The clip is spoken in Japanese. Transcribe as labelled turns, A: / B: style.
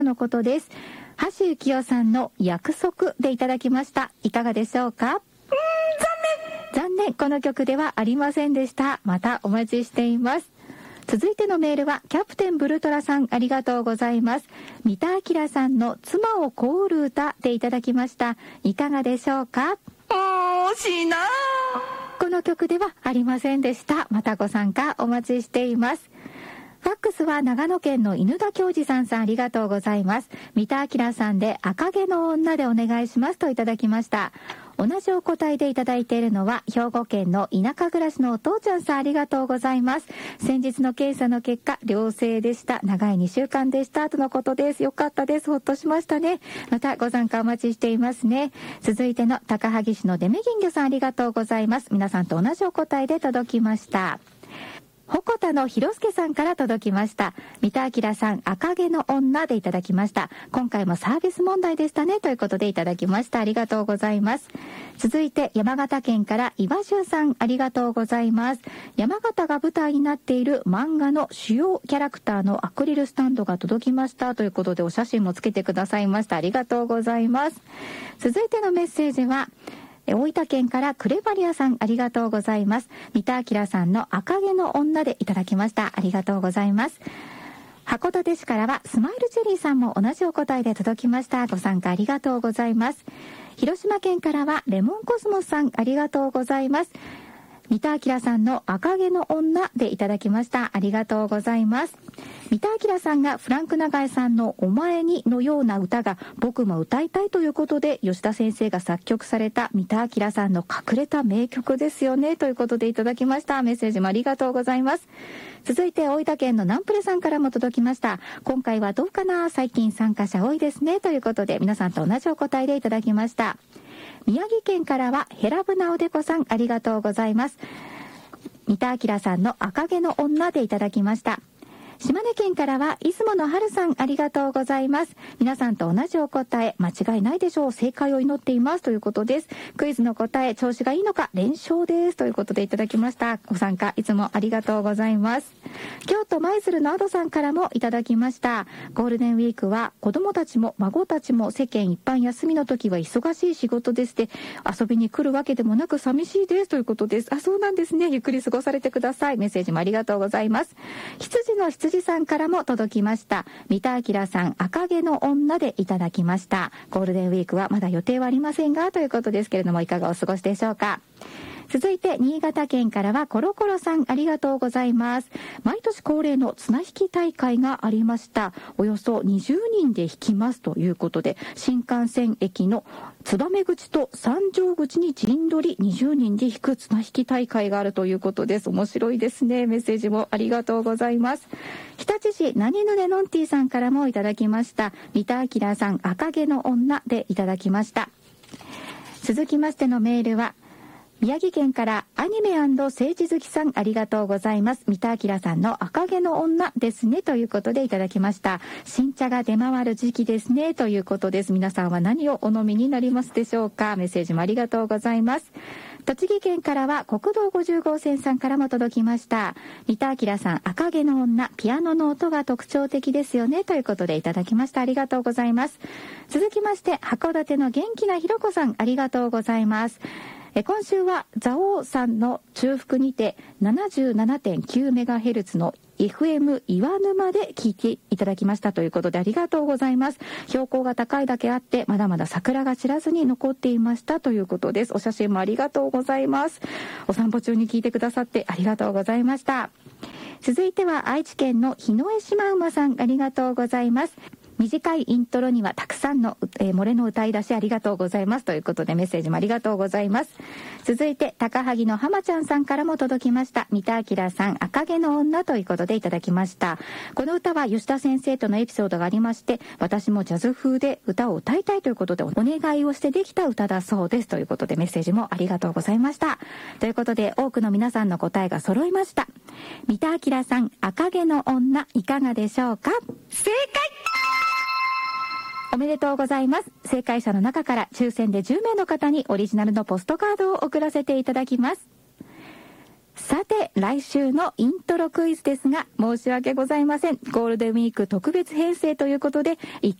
A: のことです。橋幸夫さんの約束でいただきました。いかがでしょうか？残念、この曲ではありませんでした。またお待ちしています。続いてのメールはキャプテンブルトラさん、ありがとうございます。三田明さんの妻をコール歌でいただきました。いかがでしょうか？
B: 惜しいな。
A: この曲ではありませんでした。またご参加お待ちしています。ファックスは長野県の犬田恭二さん、ありがとうございます。三田明さんで赤毛の女でお願いしますといただきました。同じお答えでいただいているのは兵庫県の田舎暮らしのお父ちゃんさん、ありがとうございます。先日の検査の結果良性でした。長い2週間でしたとのことです。よかったです。ほっとしましたね。またご参加お待ちしていますね。続いての高萩市のデメギンギョさん、ありがとうございます。皆さんと同じお答えで届きました。鉾田の広助さんから届きました。三田明さん、赤毛の女でいただきました。今回もサービス問題でしたねということでいただきました。ありがとうございます。続いて山形県から岩州さん、ありがとうございます。山形が舞台になっている漫画の主要キャラクターのアクリルスタンドが届きましたということでお写真もつけてくださいました。ありがとうございます。続いてのメッセージは大分県からクレバリアさん、ありがとうございます。三田明さんの赤毛の女でいただきました。ありがとうございます。函館市からはスマイルチェリーさんも同じお答えで届きました。ご参加ありがとうございます。広島県からはレモンコスモスさん、ありがとうございます。三田明さんの赤毛の女でいただきました。ありがとうございます。三田明さんがフランク永井さんのお前にのような歌が僕も歌いたいということで吉田先生が作曲された三田明さんの隠れた名曲ですよねということでいただきました。メッセージもありがとうございます。続いて大分県のナンプレさんからも届きました。今回はどうかな、最近参加者多いですねということで皆さんと同じお答えでいただきました。宮城県からはヘラブナおでこさん、ありがとうございます。三田明さんの赤毛の女でいただきました。島根県からは出雲の春さん、ありがとうございます。皆さんと同じお答え間違いないでしょう。正解を祈っていますということです。クイズの答え調子がいいのか連勝ですということでいただきました。ご参加いつもありがとうございます。京都舞鶴のアドさんからもいただきました。ゴールデンウィークは子供たちも孫たちも世間一般休みの時は忙しい仕事ですで遊びに来るわけでもなく寂しいですということです。そうなんですね。ゆっくり過ごされてください。メッセージもありがとうございます。羊の羊さんからも届きました。三田明さん、赤毛の女でいただきました。ゴールデンウィークはまだ予定はありませんがということですけれども、いかがお過ごしでしょうか。続いて新潟県からはコロコロさん、ありがとうございます。毎年恒例の綱引き大会がありました。およそ20人で引きますということで、新幹線駅の燕口と三条口に陣取り20人で引く綱引き大会があるということです。面白いですね。メッセージもありがとうございます。日立市何ぬねのんてぃさんからもいただきました。三田明さん、赤毛の女でいただきました。続きましてのメールは宮城県からアニメ&政治好きさん、ありがとうございます。三田明さんの赤毛の女ですねということでいただきました。新茶が出回る時期ですねということです。皆さんは何をお飲みになりますでしょうか。メッセージもありがとうございます。栃木県からは国道50号線さんからも届きました。三田明さん、赤毛の女、ピアノの音が特徴的ですよねということでいただきました。ありがとうございます。続きまして函館の元気なひろこさん、ありがとうございます。今週は蔵王さんの中腹にて 77.9MHz の FM 岩沼で聞いていただきましたということでありがとうございます。標高が高いだけあってまだまだ桜が散らずに残っていましたということです。お写真もありがとうございます。お散歩中に聞いてくださってありがとうございました。続いては愛知県の日野江島馬さん、ありがとうございます。短いイントロにはたくさんの、漏れの歌い出しありがとうございますということでメッセージもありがとうございます。続いて高萩の浜ちゃんさんからも届きました。三田明さん、赤毛の女ということでいただきました。この歌は吉田先生とのエピソードがありまして、私もジャズ風で歌を歌いたいということでお願いをしてできた歌だそうですということでメッセージもありがとうございました。ということで多くの皆さんの答えが揃いました。三田明さん、赤毛の女、いかがでしょうか。
B: 正解。
A: おめでとうございます。正解者の中から抽選で10名の方にオリジナルのポストカードを送らせていただきます。 さて来週のイントロクイズですが、申し訳ございません。ゴールデンウィーク特別編成ということで1